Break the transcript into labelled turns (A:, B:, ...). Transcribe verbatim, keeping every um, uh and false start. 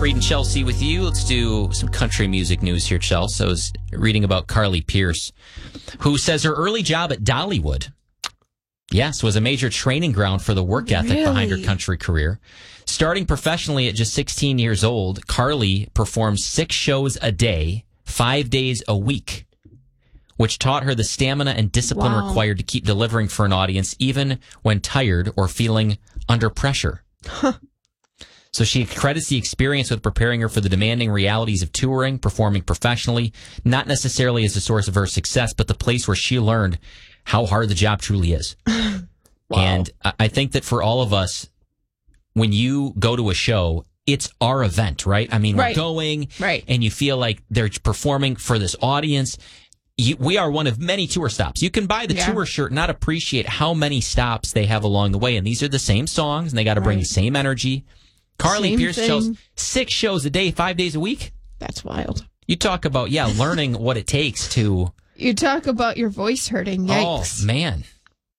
A: Reed and Chelsea with you. Let's do some country music news here, Chelsea. I was reading about Carly Pearce, who says her early job at Dollywood, yes, was a major training ground for the work ethic
B: Really?
A: behind her country career. Starting professionally at just sixteen years old, Carly performed six shows a day, five days a week, which taught her the stamina and discipline
B: Wow.
A: required to keep delivering for an audience, even when tired or feeling under pressure. So she credits the experience with preparing her for the demanding realities of touring, performing professionally, not necessarily as a source of her success, but the place where she learned how hard the job truly is.
B: Wow.
A: And I I think that for all of us, when you go to a show, it's our event, right? I mean,
B: Right.
A: we're going,
B: Right.
A: and you feel like they're performing for this audience. You, we are one of many tour stops. You can buy the
B: Yeah.
A: tour shirt, not appreciate how many stops they have along the way. And these are the same songs, and they got to bring
B: Right.
A: the same energy. Carly
B: Same
A: Pearce
B: thing.
A: shows six shows a day, five days a week.
B: That's wild.
A: You talk about, yeah, learning what it takes to,
B: You talk about your voice hurting. Yikes.
A: oh, man.